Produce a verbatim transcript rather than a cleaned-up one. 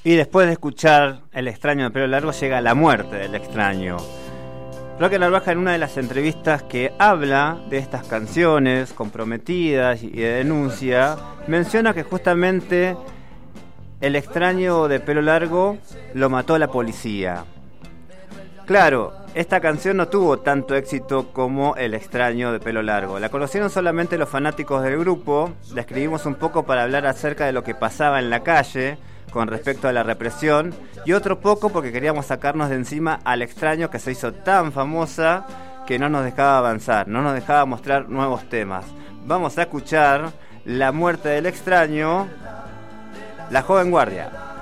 Y después de escuchar El extraño de pelo largo llega La muerte del extraño. Roque Narvaja, en una de las entrevistas que habla de estas canciones comprometidas y de denuncia, menciona que justamente El extraño de pelo largo lo mató la policía. Claro, esta canción no tuvo tanto éxito como El extraño de pelo largo. La conocieron solamente los fanáticos del grupo. La escribimos un poco para hablar acerca de lo que pasaba en la calle con respecto a la represión, y otro poco porque queríamos sacarnos de encima al extraño que se hizo tan famosa que no nos dejaba avanzar, no nos dejaba mostrar nuevos temas. Vamos a escuchar La muerte del extraño, La joven guardia.